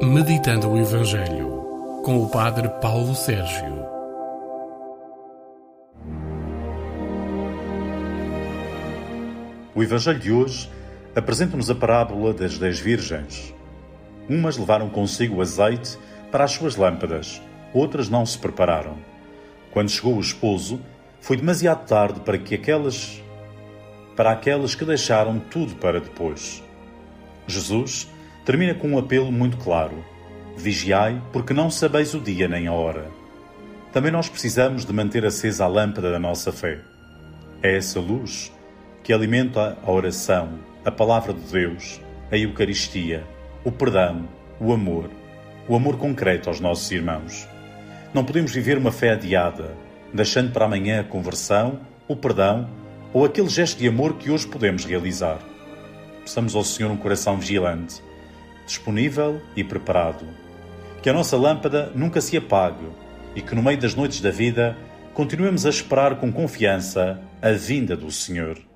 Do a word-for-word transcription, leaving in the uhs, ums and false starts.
Meditando o Evangelho, com o Padre Paulo Sérgio. O Evangelho de hoje apresenta-nos a parábola das dez virgens. Umas levaram consigo azeite para as suas lâmpadas, outras não se prepararam. Quando chegou o esposo, foi demasiado tarde para que aquelas, para aquelas que deixaram tudo para depois. Jesus termina com um apelo muito claro: vigiai, porque não sabeis o dia nem a hora. Também nós precisamos de manter acesa a lâmpada da nossa fé. É essa luz que alimenta a oração, a palavra de Deus, a Eucaristia, o perdão, o amor, o amor concreto aos nossos irmãos. Não podemos viver uma fé adiada, deixando para amanhã a conversão, o perdão ou aquele gesto de amor que hoje podemos realizar. Peçamos ao Senhor um coração vigilante, disponível e preparado. Que a nossa lâmpada nunca se apague e que no meio das noites da vida continuemos a esperar com confiança a vinda do Senhor.